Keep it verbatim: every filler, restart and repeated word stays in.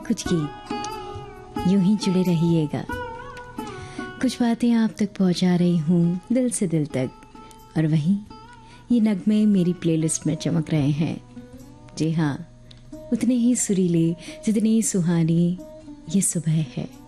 कुछ गीत यूं ही जुड़े रहिएगा। कुछ बातें आप तक पहुंचा रही हूँ दिल से दिल तक, और वहीं ये नगमे मेरी प्लेलिस्ट में चमक रहे हैं। जी हाँ, उतने ही सुरीले जितनी सुहानी ये सुबह है।